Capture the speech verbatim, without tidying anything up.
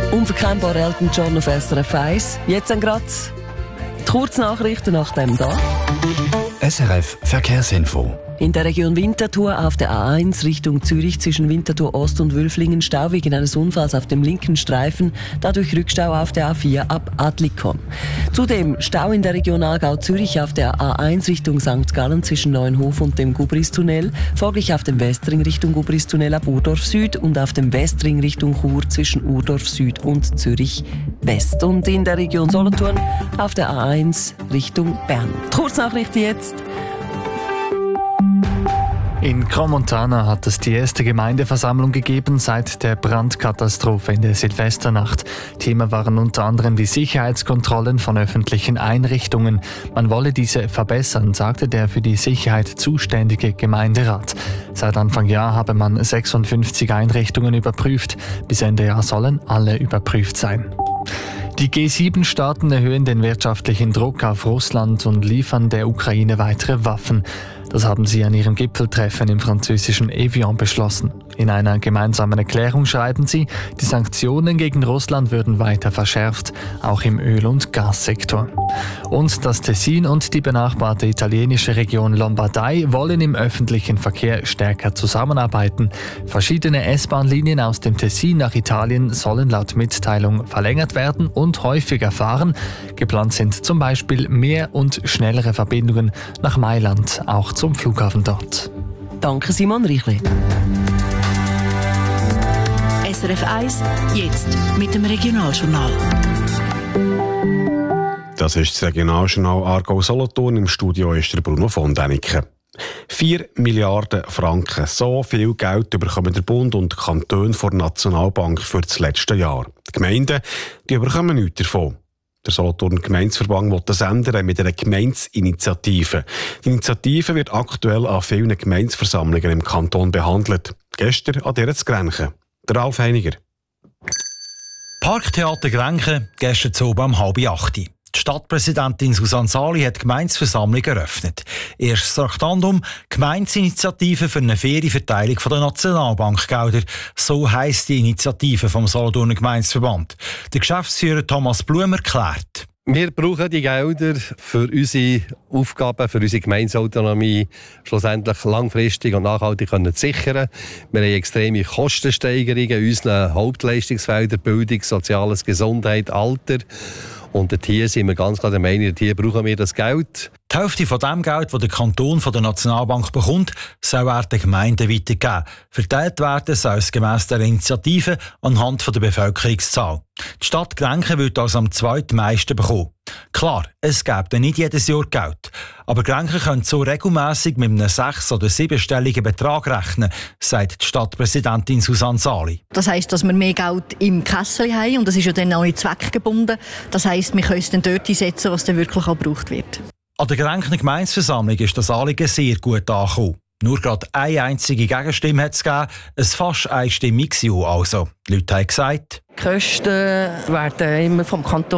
Unverkennbar Elton John auf S R F eins. Jetzt dann gerade die Kurznachrichten nach dem da. S R F Verkehrsinfo. In der Region Winterthur auf der A eins Richtung Zürich zwischen Winterthur Ost und Wülflingen Stau wegen eines Unfalls auf dem linken Streifen, dadurch Rückstau auf der A vier ab Adlikon. Zudem Stau in der Region Aargau-Zürich auf der A eins Richtung Sankt Gallen zwischen Neuenhof und dem Gubristunnel, folglich auf dem Westring Richtung Gubristunnel ab Urdorf Süd und auf dem Westring Richtung Chur zwischen Urdorf Süd und Zürich West. Und in der Region Solothurn auf der A eins Richtung Bern. Die Kurznachrichten jetzt. In Crans-Montana hat es die erste Gemeindeversammlung gegeben seit der Brandkatastrophe in der Silvesternacht. Thema waren unter anderem die Sicherheitskontrollen von öffentlichen Einrichtungen. Man wolle diese verbessern, sagte der für die Sicherheit zuständige Gemeinderat. Seit Anfang Jahr habe man sechsundfünfzig Einrichtungen überprüft. Bis Ende Jahr sollen alle überprüft sein. Die G sieben Staaten erhöhen den wirtschaftlichen Druck auf Russland und liefern der Ukraine weitere Waffen. Das haben sie an ihrem Gipfeltreffen im französischen Evian beschlossen. In einer gemeinsamen Erklärung schreiben sie, die Sanktionen gegen Russland würden weiter verschärft, auch im Öl- und Gassektor. Und das Tessin und die benachbarte italienische Region Lombardei wollen im öffentlichen Verkehr stärker zusammenarbeiten. Verschiedene S-Bahn-Linien aus dem Tessin nach Italien sollen laut Mitteilung verlängert werden und häufiger fahren. Geplant sind zum Beispiel mehr und schnellere Verbindungen nach Mailand, auch zum Flughafen dort. Danke Simon Reichli. S R F eins, jetzt mit dem Regionaljournal. Das ist das Regionaljournal Aargau-Solothurn. Im Studio ist der Bruno von Däniken. Vier Milliarden Franken. So viel Geld bekommen der Bund und die Kantone von der Nationalbank für das letzte Jahr. Die Gemeinden die bekommen nichts davon. Der Solothurner Gemeindeverband will das ändern mit einer Gemeindeinitiative. Die Initiative wird aktuell an vielen Gemeindeversammlungen im Kanton behandelt. Gestern an der zu Grenchen. Der Ralf Heiniger. Parktheater Grenchen, gestern zu oben um halb acht. Die Stadtpräsidentin Susanne Sali hat die Gemeindeversammlung eröffnet. Erstes Traktandum: Gemeindeinitiative für eine faire Verteilung der Nationalbankgelder. So heisst die Initiative vom Solothurner Gemeindeverband. Der Geschäftsführer Thomas Blum erklärt: Wir brauchen die Gelder für unsere Aufgaben, für unsere Gemeindeautonomie schlussendlich langfristig und nachhaltig zu sichern. Wir haben extreme Kostensteigerungen in unseren Hauptleistungsfeldern: Bildung, Soziales, Gesundheit, Alter. Und hier sind wir ganz klar der Meinung, hier brauchen wir das Geld. Die Hälfte von dem Geld, das der Kanton von der Nationalbank bekommt, soll er den Gemeinden weitergeben. Verteilt werden soll es gemäss der Initiative anhand der Bevölkerungszahl. Die Stadt Grenchen wird also am zweitmeisten bekommen. Klar, es gibt nicht jedes Jahr Geld. Aber Grenchen können so regelmässig mit einem sechs- oder siebenstelligen Betrag rechnen, sagt die Stadtpräsidentin Susanne Sali. Das heisst, dass wir mehr Geld im Kessel haben und das ist ja dann auch nicht zweckgebunden. Das heisst, wir können es dann dort einsetzen, was dann wirklich auch gebraucht wird. An der Grenchener Gemeindeversammlung ist das Anliegen sehr gut angekommen. Nur gerade eine einzige Gegenstimme hat es gegeben, ein fast einstimmiges Ja also. Die Leute haben gesagt, die Kosten werden immer vom Kanton